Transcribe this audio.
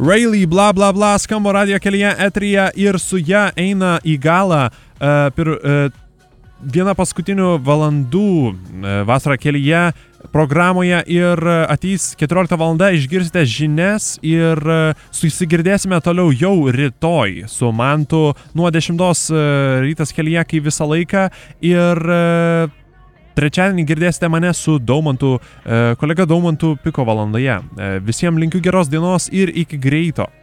Rayleigh bla bla bla skamba radio kelyje eteryje ir su ja eina į galą viena paskutinių valandų vasarą kelyje programoje ir ateis 14 valanda, išgirsite žinias ir susigirdėsime toliau jau rytoj su Mantu nuo 10 rytas kelyje, kai visą laiką, ir trečiadienį girdėsite mane su Daumantu, kolega Daumantu piko valandoje. Visiems linkiu geros dienos ir iki greito.